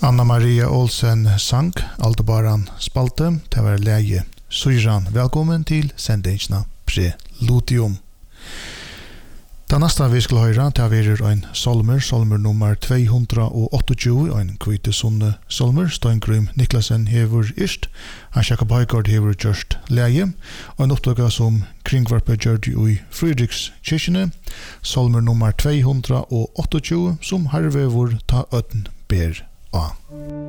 Anna-Maria Olsen sang, Aldebaran spalte, det var leie Syran. Velkommen til sendingsna Preludium. Det neste vi skal høre, det er en solmer nummer 228, en kvite sonne solmer, Steingrym Niklasen hever ist, Jakob Højgaard hever gjørst leie, og en oppdaga som kringvarpe gjør i Fridrikskirkene, solmer nummer 228, som hervevor ta øtten ber A.